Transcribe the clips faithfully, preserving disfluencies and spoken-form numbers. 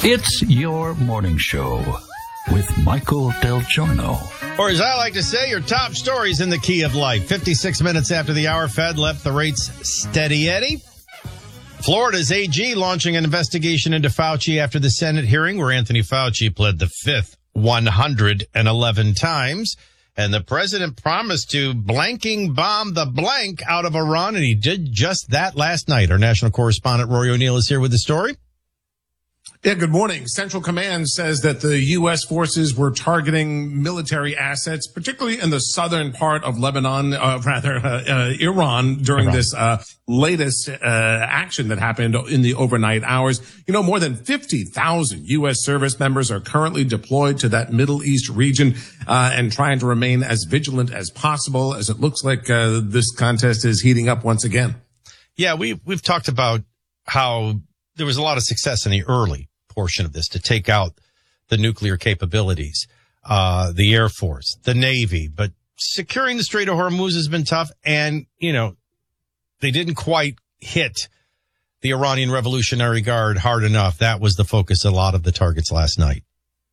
It's your morning show with Michael Del Giorno. Or as I like to say, your top stories in the key of life. fifty-six minutes after the hour, Fed left the rates steady Eddie. Florida's A G launching an investigation into Fauci after the Senate hearing where Anthony Fauci pled the fifth one hundred eleven times. And the president promised to blanking bomb the blank out of Iran, and he did just that last night. Our national correspondent Rory O'Neill is here with the story. Yeah, good morning. Central Command says that the U S forces were targeting military assets, particularly in the southern part of Lebanon, uh, rather, uh, uh, Iran, during Iran. this uh, latest uh, action that happened in the overnight hours. You know, more than fifty thousand U S service members are currently deployed to that Middle East region uh, and trying to remain as vigilant as possible, as it looks like uh, this contest is heating up once again. Yeah, we, we've talked about how there was a lot of success in the early portion of this to take out the nuclear capabilities, uh, the Air Force, the Navy, but securing the Strait of Hormuz has been tough. And, you know, they didn't quite hit the Iranian Revolutionary Guard hard enough. That was the focus of a lot of the targets last night.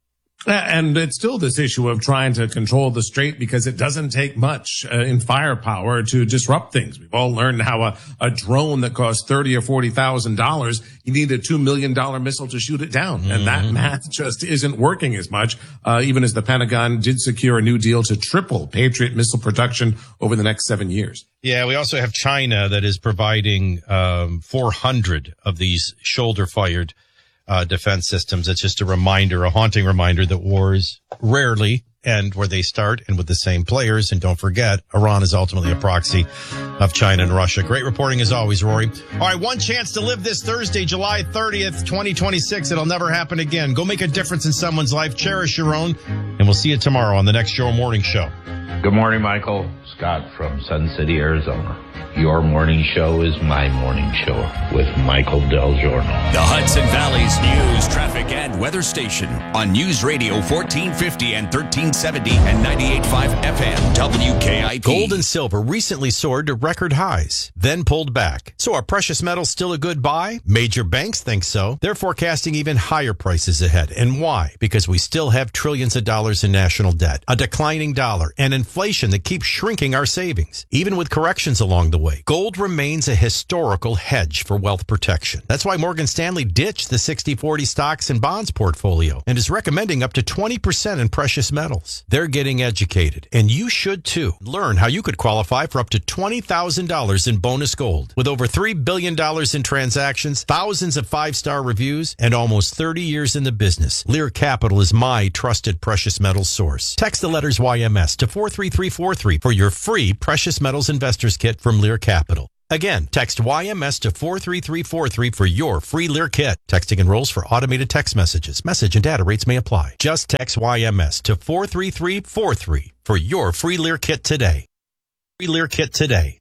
And it's still this issue of trying to control the strait because it doesn't take much uh, in firepower to disrupt things. We've all learned how a, a drone that costs thirty or forty thousand dollars, you need a two million dollar missile to shoot it down, mm-hmm. and that math just isn't working as much. Uh, even as the Pentagon did secure a new deal to triple Patriot missile production over the next seven years. Yeah, we also have China that is providing um, four hundred of these shoulder-fired Uh, defense systems. It's just a reminder, a haunting reminder that wars rarely end where they start and with the same players. And don't forget, Iran is ultimately a proxy of China and Russia. Great reporting as always, Rory. All right, one chance to live this Thursday, July thirtieth, twenty twenty-six. It'll never happen again. Go make a difference in someone's life. Cherish your own. And we'll see you tomorrow on the next Your Morning Show. Good morning, Michael. Scott from Sun City, Arizona. Your morning show is my morning show with Michael Del Giorno. The Hudson Valley's news, traffic, and weather station on News Radio fourteen fifty and thirteen seventy and ninety-eight point five F M W K I P. Gold and silver recently soared to record highs, then pulled back. So are precious metals still a good buy? Major banks think so. They're forecasting even higher prices ahead. And why? Because we still have trillions of dollars in national debt, a declining dollar, and inflation that keeps shrinking our savings. Even with corrections along the way, gold remains a historical hedge for wealth protection. That's why Morgan Stanley ditched the sixty forty stocks and bonds portfolio and is recommending up to twenty percent in precious metals. They're getting educated, and you should too. Learn how you could qualify for up to twenty thousand dollars in bonus gold. With over three billion dollars in transactions, thousands of five-star reviews, and almost thirty years in the business, Lear Capital is my trusted precious metals source. Text the letters Y M S to four three three four three for your free Precious Metals Investors Kit from Lear Capital. Again, text Y M S to four three three four three for your free Lear kit. Texting enrolls for automated text messages. Message and data rates may apply. Just text Y M S to four three three four three for your free Lear kit today. Free Lear kit today.